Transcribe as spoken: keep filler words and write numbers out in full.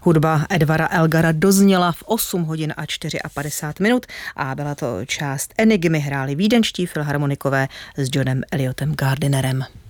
Hudba Edvara Elgara dozněla v osm hodin a padesát čtyři minut a byla to část Enigmy, hráli vídeňští filharmonikové s Johnem Eliotem Gardinerem.